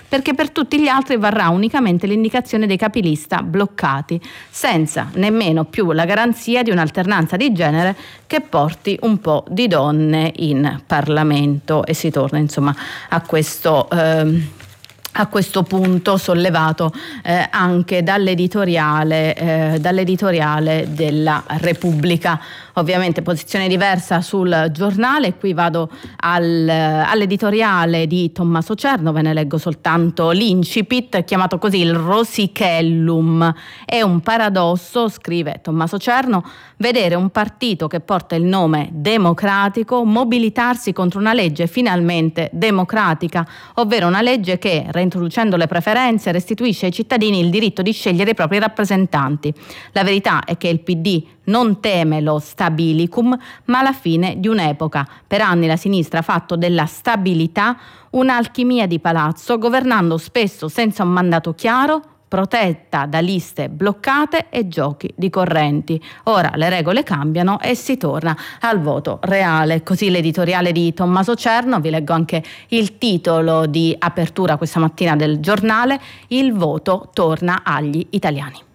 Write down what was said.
perché per tutti gli altri varrà unicamente l'indicazione dei capilista bloccati, senza nemmeno più la garanzia di un'alternanza di genere che porti un po' di donne in Parlamento. E si torna insomma a questo punto sollevato anche dall'editoriale della Repubblica. Ovviamente posizione diversa sul giornale. Qui vado all'editoriale di Tommaso Cerno, ve ne leggo soltanto l'incipit, chiamato così il Rosicellum. È un paradosso, scrive Tommaso Cerno, vedere un partito che porta il nome democratico mobilitarsi contro una legge finalmente democratica, ovvero una legge che, reintroducendo le preferenze, restituisce ai cittadini il diritto di scegliere i propri rappresentanti. La verità è che il PD non teme lo stabilicum, ma la fine di un'epoca. Per anni la sinistra ha fatto della stabilità un'alchimia di palazzo, governando spesso senza un mandato chiaro, protetta da liste bloccate e giochi di correnti. Ora le regole cambiano e si torna al voto reale. Così l'editoriale di Tommaso Cerno. Vi leggo anche il titolo di apertura questa mattina del giornale: il voto torna agli italiani.